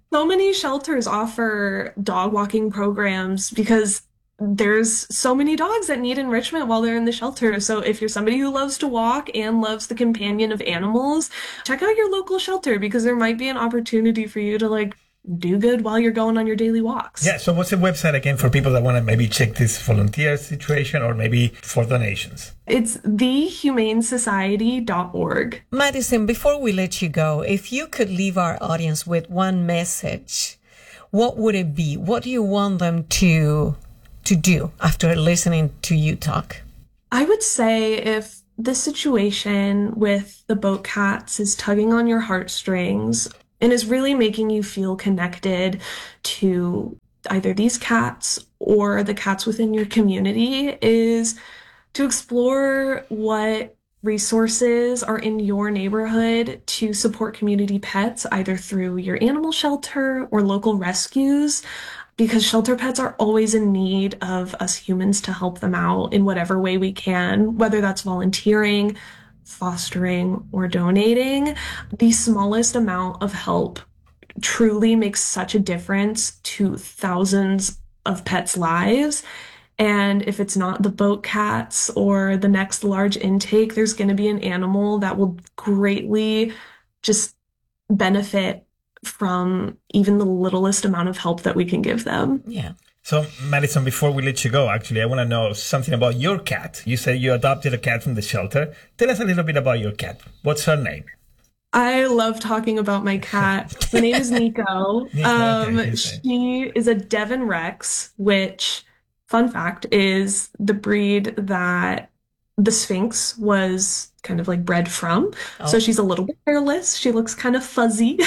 [SPEAKER 8] So many shelters offer dog walking programs because there's so many dogs that need enrichment while they're in the shelter. So if you're somebody who loves to walk and loves the companion of animals, check out your local shelter because there might be an opportunity for you to do good while you're going on your daily walks.
[SPEAKER 12] Yeah, so what's the website again for people that want to maybe check this volunteer situation or maybe for donations?
[SPEAKER 8] It's thehumanesociety.org.
[SPEAKER 13] Madison, before we let you go, if you could leave our audience with one message, what would it be? What do you want them to do after listening to you talk?
[SPEAKER 8] I would say if this situation with the boat cats is tugging on your heartstrings and is really making you feel connected to either these cats or the cats within your community, is to explore what resources are in your neighborhood to support community pets, either through your animal shelter or local rescues, because shelter pets are always in need of us humans to help them out in whatever way we can, whether that's volunteering, fostering, or donating. The smallest amount of help truly makes such a difference to thousands of pets' lives. And if it's not the boat cats or the next large intake, there's going to be an animal that will greatly just benefit from even the littlest amount of help that we can give them.
[SPEAKER 13] Yeah.
[SPEAKER 12] So, Madison, before we let you go, actually, I want to know something about your cat. You said you adopted a cat from the shelter. Tell us a little bit about your cat. What's her name?
[SPEAKER 8] I love talking about my cat. Her name is Nico. She is a Devon Rex, which, fun fact, is the breed that the Sphinx was kind of bred from. Oh. So she's a little bit hairless. She looks kind of fuzzy.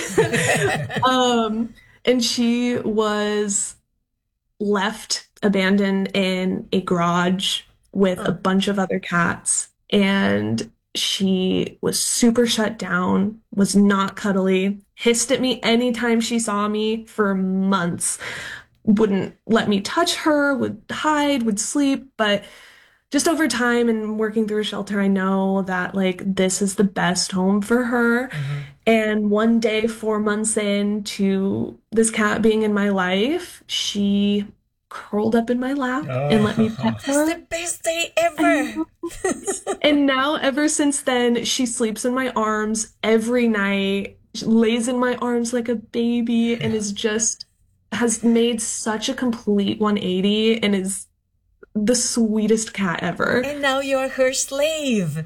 [SPEAKER 8] And she was left abandoned in a garage with a bunch of other cats. And she was super shut down, was not cuddly, hissed at me anytime she saw me for months, wouldn't let me touch her, would hide, would sleep. But just over time and working through a shelter, I know that this is the best home for her. Mm-hmm. And one day, 4 months into this cat being in my life, she curled up in my lap and let me pet her.
[SPEAKER 13] It's the best day ever.
[SPEAKER 8] And now, ever since then, she sleeps in my arms every night. She lays in my arms like a baby and has made such a complete 180 and is the sweetest cat ever.
[SPEAKER 13] And now you're her slave.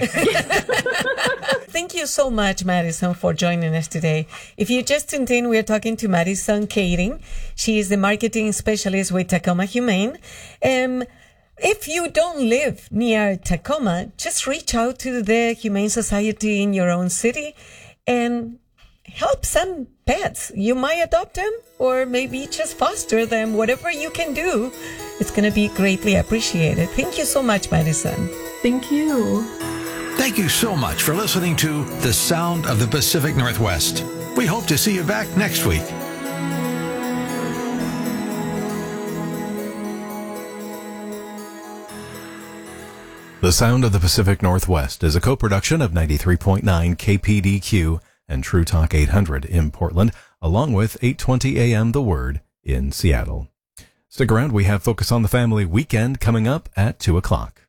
[SPEAKER 13] Thank you so much, Madison, for joining us today. If you just tuned in, we're talking to Madison Kading. She is the marketing specialist with Tacoma Humane. If you don't live near Tacoma, just reach out to the Humane Society in your own city and help some pets. You might adopt them or maybe just foster them. Whatever you can do, it's going to be greatly appreciated. Thank you so much, Madison.
[SPEAKER 8] Thank you.
[SPEAKER 11] Thank you so much for listening to The Sound of the Pacific Northwest. We hope to see you back next week.
[SPEAKER 4] The Sound of the Pacific Northwest is a co-production of 93.9 KPDQ and True Talk 800 in Portland, along with 820 AM The Word in Seattle. Stick around. We have Focus on the Family Weekend coming up at 2 o'clock.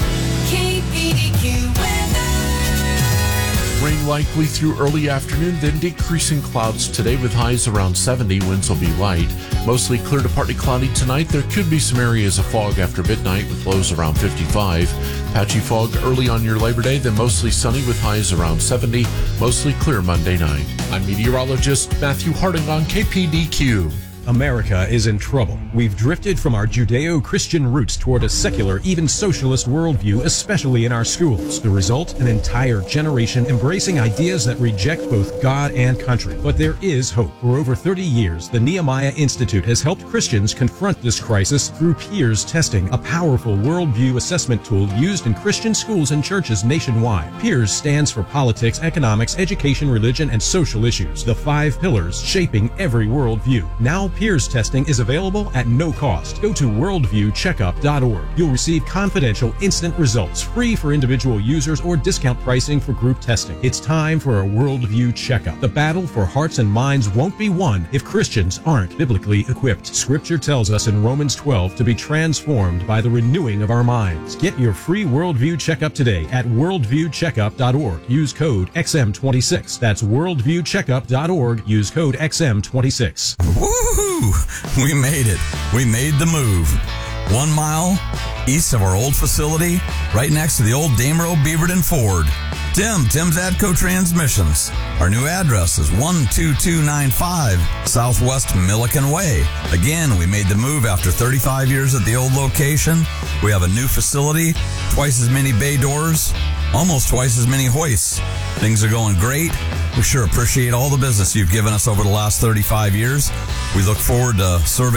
[SPEAKER 14] KPDQ weather. Rain likely through early afternoon, then decreasing clouds today with highs around 70. Winds will be light. Mostly clear to partly cloudy tonight. There could be some areas of fog after midnight with lows around 55. Patchy fog early on your Labor Day, then mostly sunny with highs around 70. Mostly clear Monday night. I'm meteorologist Matthew Harding on KPDQ.
[SPEAKER 15] America is in trouble. We've drifted from our Judeo-Christian roots toward a secular, even socialist worldview, especially in our schools. The result? An entire generation embracing ideas that reject both God and country. But there is hope. For over 30 years, the Nehemiah Institute has helped Christians confront this crisis through peers testing, a powerful worldview assessment tool used in Christian schools and churches nationwide. Peers stands for politics, economics, education, religion, and social issues. The 5 pillars shaping every worldview. Now peers testing is available at no cost. Go to worldviewcheckup.org. You'll receive confidential instant results, free for individual users or discount pricing for group testing. It's time for a Worldview Checkup. The battle for hearts and minds won't be won if Christians aren't biblically equipped. Scripture tells us in Romans 12 to be transformed by the renewing of our minds. Get your free Worldview Checkup today at worldviewcheckup.org. Use code XM26. That's worldviewcheckup.org. Use code XM26.
[SPEAKER 16] Woohoo! We made it. We made the move. 1 mile east of our old facility, right next to the old Damer Beaverton Ford. Tim's Atco Transmissions. Our new address is 12295 Southwest Milliken Way. Again, we made the move after 35 years at the old location. We have a new facility, twice as many bay doors, almost twice as many hoists. Things are going great. We sure appreciate all the business you've given us over the last 35 years. We look forward to serving